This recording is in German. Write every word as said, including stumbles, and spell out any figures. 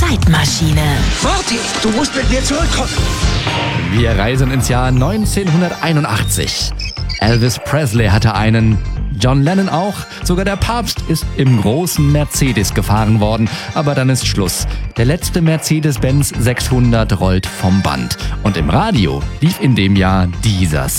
Zeitmaschine. Morty, du musst mit mir zurückkommen. Wir reisen ins Jahr neunzehnhunderteinundachtzig. Elvis Presley hatte einen, John Lennon auch, sogar der Papst ist im großen Mercedes gefahren worden. Aber dann ist Schluss. Der letzte Mercedes-Benz sechshundert rollt vom Band. Und im Radio lief in dem Jahr dieser